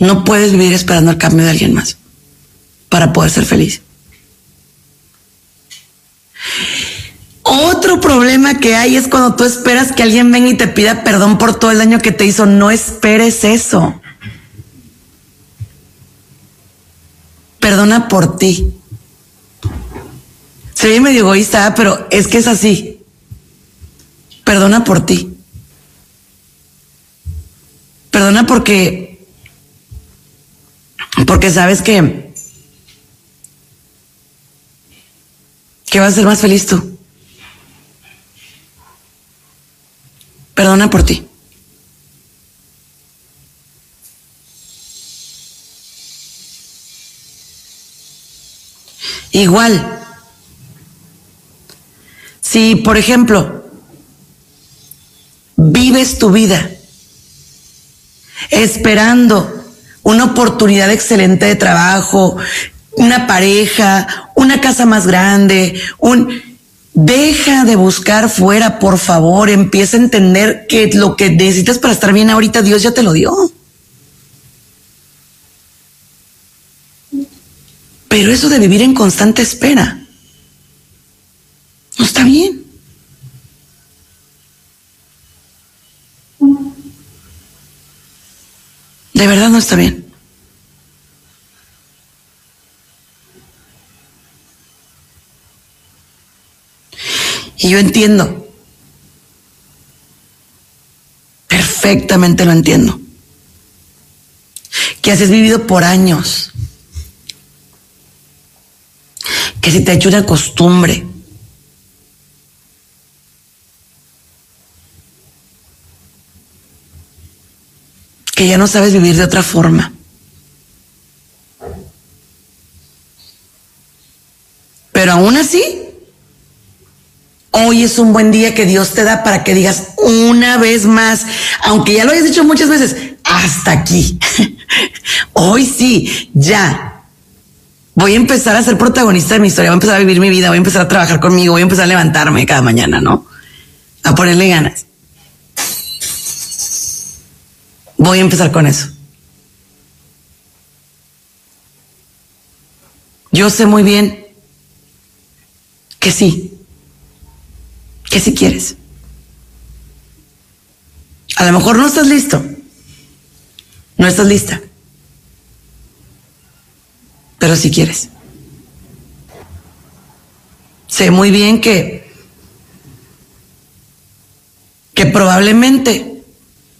No puedes vivir esperando el cambio de alguien más para poder ser feliz. Otro problema que hay es cuando tú esperas que alguien venga y te pida perdón por todo el daño que te hizo. No esperes eso. Perdona por ti. Se ve medio egoísta, pero es que es así. Perdona por ti. Perdona porque sabes que vas a ser más feliz tú. Perdona por ti. Igual, si por ejemplo vives tu vida esperando una oportunidad excelente de trabajo, una pareja, una casa más grande, deja de buscar fuera, por favor. Empieza a entender que lo que necesitas para estar bien ahorita, Dios ya te lo dio. Pero eso de vivir en constante espera no está bien. De verdad no está bien. Y yo entiendo. Perfectamente lo entiendo. Que así has vivido por años. Que si te ha hecho una costumbre. Que ya no sabes vivir de otra forma. Pero aún así, hoy es un buen día que Dios te da para que digas una vez más, aunque ya lo hayas dicho muchas veces, hasta aquí. Hoy sí, ya. Voy a empezar a ser protagonista de mi historia, voy a empezar a vivir mi vida, voy a empezar a trabajar conmigo, voy a empezar a levantarme cada mañana, ¿no? A ponerle ganas. Voy a empezar con eso. Yo sé muy bien que sí quieres. A lo mejor no estás listo, no estás lista, pero sí quieres. Sé muy bien que probablemente